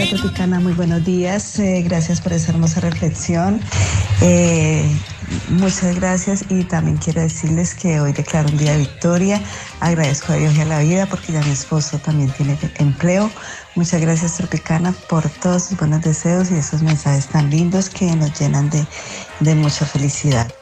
Tropicana, muy buenos días. Gracias por esa hermosa reflexión. Muchas gracias y también quiero decirles que hoy declaro un día de victoria. Agradezco a Dios y a la vida porque ya mi esposo también tiene empleo. Muchas gracias, Tropicana, por todos sus buenos deseos y esos mensajes tan lindos que nos llenan de mucha felicidad.